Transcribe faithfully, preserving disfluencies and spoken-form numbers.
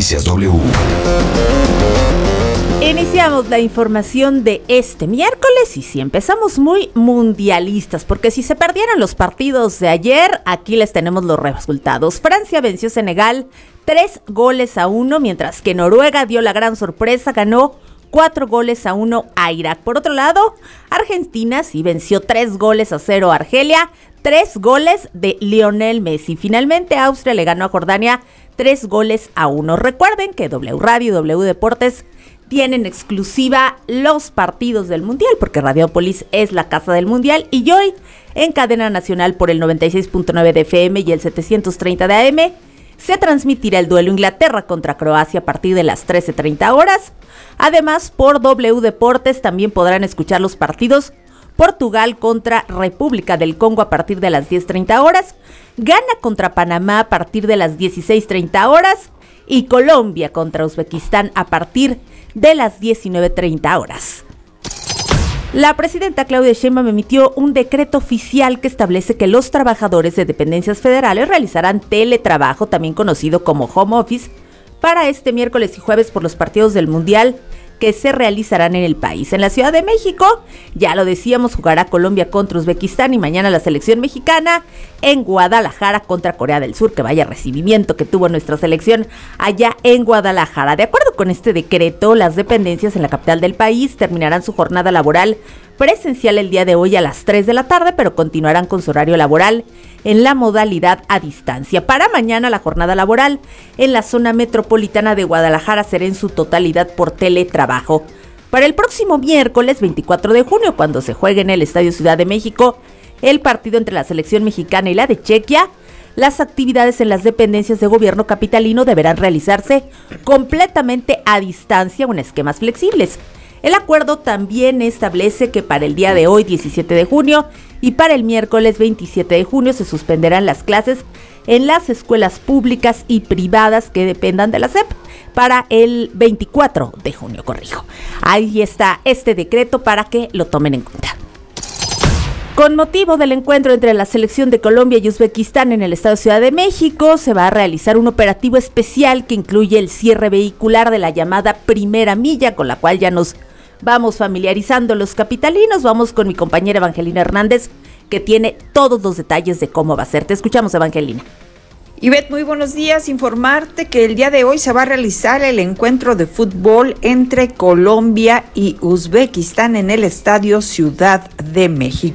Noticias W. Iniciamos la información de este miércoles y sí, empezamos muy mundialistas, porque si se perdieron los partidos de ayer, aquí les tenemos los resultados. Francia venció a Senegal tres goles a uno, mientras que Noruega dio la gran sorpresa, ganó cuatro goles a uno a Irak. Por otro lado, Argentina sí venció tres goles a cero a Argelia, tres goles de Lionel Messi. Finalmente, Austria le ganó a Jordania tres goles a uno. Recuerden que W Radio y W Deportes tienen exclusiva los partidos del Mundial, porque Radiopolis es la casa del Mundial, y hoy en cadena nacional por el noventa y seis punto nueve de F M y el setecientos treinta de A M se transmitirá el duelo Inglaterra contra Croacia a partir de las trece treinta horas. Además, por W Deportes también podrán escuchar los partidos Portugal contra República del Congo a partir de las diez treinta horas, Ghana contra Panamá a partir de las dieciséis treinta horas y Colombia contra Uzbekistán a partir de las diecinueve treinta horas. La presidenta Claudia Sheinbaum emitió un decreto oficial que establece que los trabajadores de dependencias federales realizarán teletrabajo, también conocido como home office, para este miércoles y jueves por los partidos del Mundial que se realizarán en el país. En la Ciudad de México, ya lo decíamos, jugará Colombia contra Uzbekistán y mañana la selección mexicana en Guadalajara contra Corea del Sur, que vaya recibimiento que tuvo nuestra selección allá en Guadalajara. De acuerdo con este decreto, las dependencias en la capital del país terminarán su jornada laboral presencial el día de hoy a las tres de la tarde, pero continuarán con su horario laboral en la modalidad a distancia. Para mañana la jornada laboral en la zona metropolitana de Guadalajara será en su totalidad por teletrabajo. Para el próximo miércoles veinticuatro de junio, cuando se juegue en el Estadio Ciudad de México el partido entre la selección mexicana y la de Chequia, las actividades en las dependencias de gobierno capitalino deberán realizarse completamente a distancia o en esquemas flexibles. El acuerdo también establece que para el día de hoy, diecisiete de junio, y para el miércoles veintisiete de junio se suspenderán las clases en las escuelas públicas y privadas que dependan de la S E P para el veinticuatro de junio, corrijo. Ahí está este decreto para que lo tomen en cuenta. Con motivo del encuentro entre la selección de Colombia y Uzbekistán en el estado de Ciudad de México, se va a realizar un operativo especial que incluye el cierre vehicular de la llamada primera milla, con la cual ya nos vamos familiarizando los capitalinos. Vamos con mi compañera Evangelina Hernández, que tiene todos los detalles de cómo va a ser. Te escuchamos, Evangelina. Ivette, muy buenos días. Informarte que el día de hoy se va a realizar el encuentro de fútbol entre Colombia y Uzbekistán en el Estadio Ciudad de México.